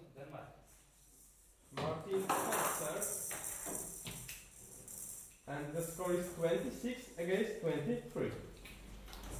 then Martin. Martin has served. And the score is 26 against 23.